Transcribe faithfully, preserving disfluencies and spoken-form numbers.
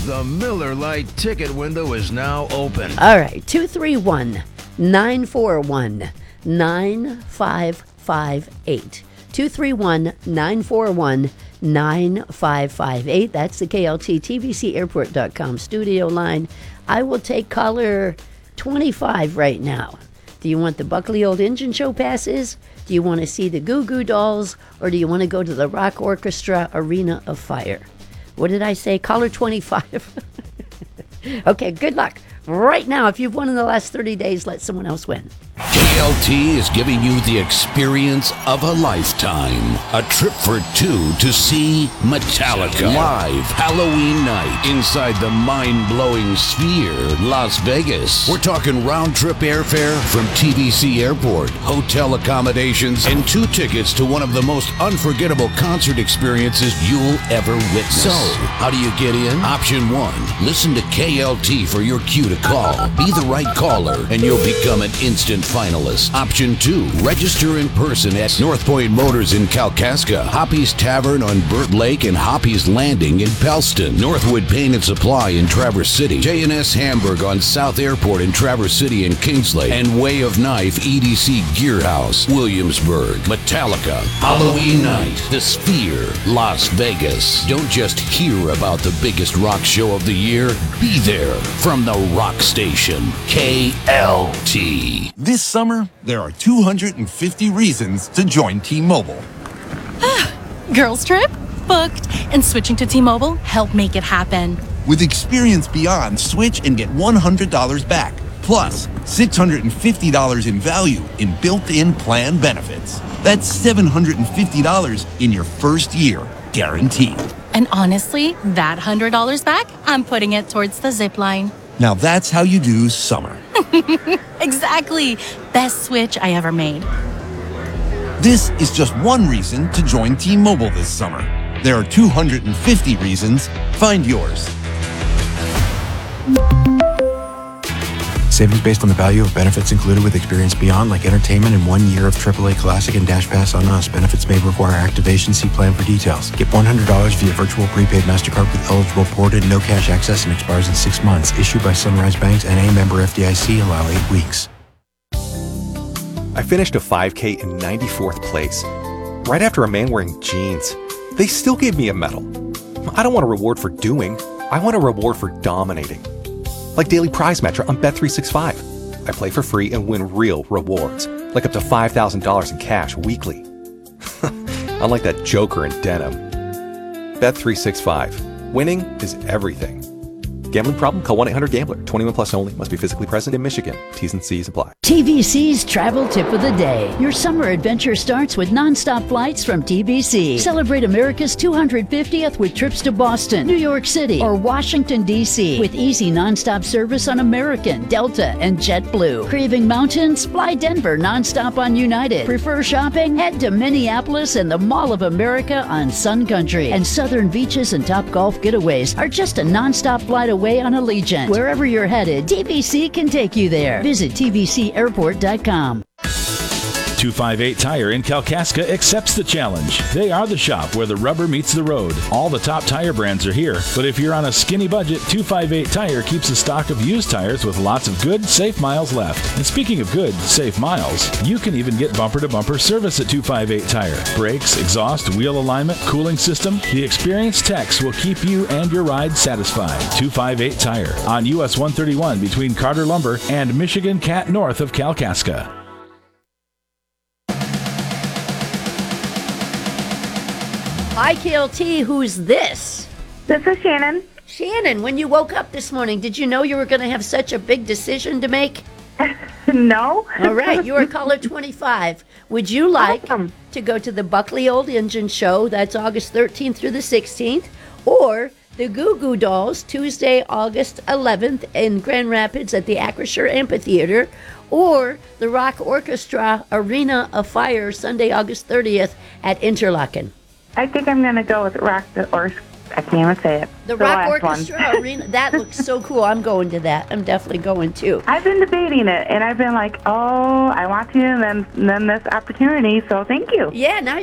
The Miller Lite ticket window is now open. All right, two three one, nine four one, nine five five eight. two three one, nine four one, nine five five eight. That's the K L T T V C airport dot com studio line. I will take caller twenty-five right now. Do you want the Buckley Old Engine Show passes? Do you want to see the Goo Goo Dolls? Or do you want to go to the Rock Orchestra Arena of Fire? What did I say? Caller twenty-five. Okay, good luck. Right now, if you've won in the last thirty days, let someone else win. K L T is giving you the experience of a lifetime. A trip for two to see Metallica live Halloween night inside the mind-blowing Sphere, Las Vegas. We're talking round-trip airfare from T V C Airport, hotel accommodations, and two tickets to one of the most unforgettable concert experiences you'll ever witness. So, how do you get in? Option one, listen to K L T for your cue to call. Be the right caller, and you'll become an instant finalist. Option two, register in person at North Point Motors in Kalkaska, Hoppy's Tavern on Burt Lake, and Hoppy's Landing in Pellston, Northwood Paint and Supply in Traverse City, J and S Hamburg on South Airport in Traverse City and Kingsley, and Way of Knife E D C Gear House, Williamsburg. Metallica, Halloween night, the Sphere, Las Vegas. Don't just hear about the biggest rock show of the year. Be there from the rock station, K L T. This summer, there are two hundred fifty reasons to join T-Mobile. Girls trip? Booked. And switching to T-Mobile helped make it happen. With Experience Beyond, switch and get one hundred dollars back. Plus, six hundred fifty dollars in value in built-in plan benefits. That's seven hundred fifty dollars in your first year, guaranteed. And honestly, that one hundred dollars back, I'm putting it towards the zip line. Now that's how you do summer. Exactly. Best switch I ever made. This is just one reason to join T-Mobile this summer. There are two hundred fifty reasons. Find yours. Savings based on the value of benefits included with Experience Beyond, like entertainment and one year of triple A Classic and Dash Pass on Us. Benefits may require activation. See plan for details. Get one hundred dollars via virtual prepaid MasterCard with eligible ported, no cash access, and expires in six months. Issued by Sunrise Banks, N A member F D I C. Allow eight weeks. I finished a five K in ninety-fourth place, right after a man wearing jeans. They still gave me a medal. I don't want a reward for doing. I want a reward for dominating. Like Daily Prize Matcher on Bet three sixty-five. I play for free and win real rewards, like up to five thousand dollars in cash weekly. Unlike that joker in denim. Bet three sixty-five. Winning is everything. Gambling problem? Call one eight hundred gambler. twenty-one plus only. Must be physically present in Michigan. T's and C's apply. T V C's Travel Tip of the Day. Your summer adventure starts with nonstop flights from T V C. Celebrate America's two hundred fiftieth with trips to Boston, New York City, or Washington, D C with easy nonstop service on American, Delta, and JetBlue. Craving mountains? Fly Denver nonstop on United. Prefer shopping? Head to Minneapolis and the Mall of America on Sun Country. And southern beaches and top golf getaways are just a nonstop flight away on Allegiant. Wherever you're headed, T V C can take you there. Visit T V C airport dot com. two fifty-eight Tire in Kalkaska accepts the challenge. They are the shop where the rubber meets the road. All the top tire brands are here, but if you're on a skinny budget, two fifty-eight Tire keeps a stock of used tires with lots of good, safe miles left. And speaking of good, safe miles, you can even get bumper-to-bumper service at two fifty-eight Tire. Brakes, exhaust, wheel alignment, cooling system, the experienced techs will keep you and your ride satisfied. two fifty-eight Tire on U S one thirty-one between Carter Lumber and Michigan Cat north of Kalkaska. Hi, K L T. Who's this? This is Shannon. Shannon, when you woke up this morning, did you know you were going to have such a big decision to make? No. All right, you are caller twenty-five. Would you like Awesome. to go to the Buckley Old Engine Show? That's August thirteenth through the sixteenth. Or the Goo Goo Dolls, Tuesday, August eleventh in Grand Rapids at the Acrisure Amphitheater. Or the Rock Orchestra Arena of Fire, Sunday, August thirtieth at Interlaken. I think I'm going to go with Rock the, or I can't even say it. The, The Rock last one. Orchestra Arena, that looks so cool. I'm going to that. I'm definitely going too. I've been debating it, and I've been like, oh, I want to, and then, and then this opportunity, so thank you. Yeah, now